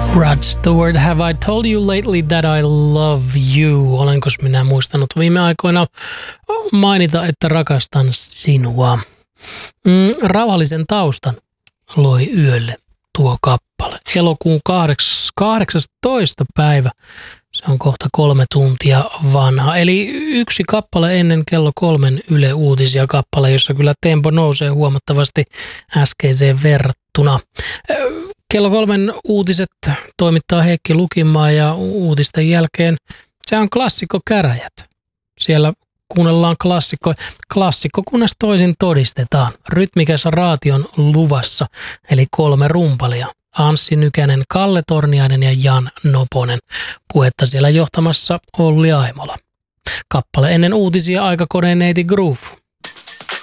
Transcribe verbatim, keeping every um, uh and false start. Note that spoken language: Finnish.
Rod Stewart, have I told you lately that I love you? Olenko minä muistanut viime aikoina mainita, että rakastan sinua? Mm, rauhallisen taustan loi yölle tuo kappale. Elokuun kahdeksastoista päivä. Se on kohta kolme tuntia vanha. Eli yksi kappale ennen kello kolmen Yle Uutisia kappale, jossa kyllä tempo nousee huomattavasti äskeiseen verrattuna. Kello kolmen uutiset toimittaa Heikki Lukimaa ja uutisten jälkeen se on klassikko käräjät. Siellä kuunnellaan klassikko, klassikko kunnes toisin todistetaan. Rytmikäs raation luvassa, eli kolme rumpalia. Anssi Nykänen, Kalle Torniainen ja Jan Noponen. Puhetta siellä johtamassa Olli Aimola. Kappale ennen uutisia Aikakoneen neiti Groove.